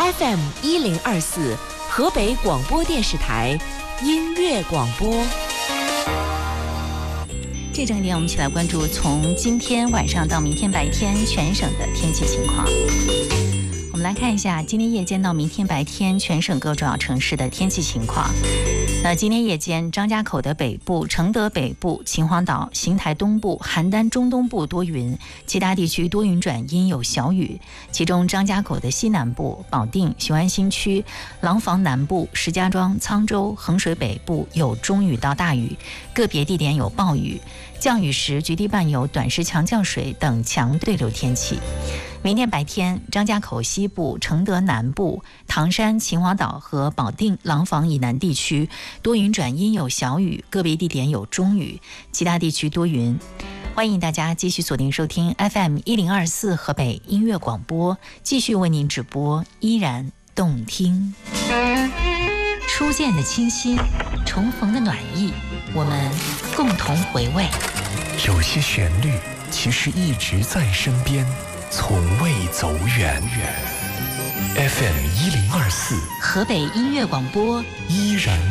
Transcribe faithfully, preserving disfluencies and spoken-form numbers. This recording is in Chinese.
F M 一零二四河北广播电视台音乐广播。 这整点我们一起来关注从今天晚上到明天白天全省的天气情况。我们来看一下今天夜间到明天白天全省各主要城市的天气情况。那今天夜间，张家口的北部、承德北部、秦皇岛、邢台东部、邯郸中东部多云，其他地区多云转阴有小雨。其中张家口的西南部、保定、雄安新区、廊坊南部、石家庄、沧州、衡水北部有中雨到大雨，个别地点有暴雨。降雨时局地伴有短时强降水等强对流天气。明天白天，张家口西部、承德南部、唐山、秦皇岛和保定、廊坊以南地区多云转阴有小雨，个别地点有中雨，其他地区多云。欢迎大家继续锁定收听 F M 一零二四河北音乐广播，继续为您直播，依然动听。初见的清新，重逢的暖意，我们共同回味。 有些旋律其实一直在身边，从未走远。F M 一零二四河北音乐广播， 依然